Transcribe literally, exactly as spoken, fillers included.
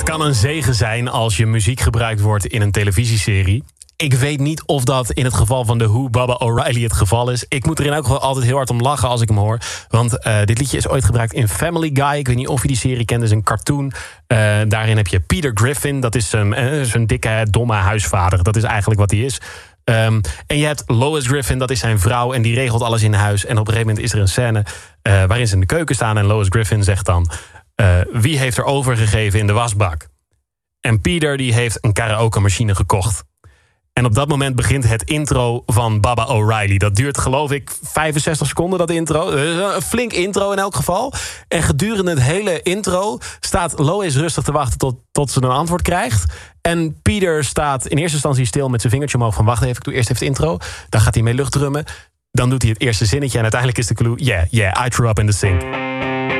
kan een zegen zijn als je muziek gebruikt wordt in een televisieserie. Ik weet niet of dat in het geval van de Who, Baba O'Riley het geval is. Ik moet er in elk geval altijd heel hard om lachen als ik hem hoor. Want uh, dit liedje is ooit gebruikt in Family Guy. Ik weet niet of je die serie kent, het is een cartoon. Uh, daarin heb je Peter Griffin. Dat is um, uh, zo'n dikke, domme huisvader. Dat is eigenlijk wat hij is. Um, en je hebt Lois Griffin, dat is zijn vrouw. En die regelt alles in huis. En op een gegeven moment is er een scène uh, waarin ze in de keuken staan. En Lois Griffin zegt dan... Uh, wie heeft er overgegeven in de wasbak? En Peter die heeft een karaoke machine gekocht. En op dat moment begint het intro van Baba O'Riley. Dat duurt geloof ik vijfenzestig seconden, dat intro. Een flink intro in elk geval. En gedurende het hele intro staat Lois rustig te wachten tot, tot ze een antwoord krijgt. En Peter staat in eerste instantie stil met zijn vingertje omhoog van... wacht even, ik doe eerst even het intro. Dan gaat hij mee luchtdrummen. Dan doet hij het eerste zinnetje en uiteindelijk is de clue... yeah, yeah, I threw up in the sink.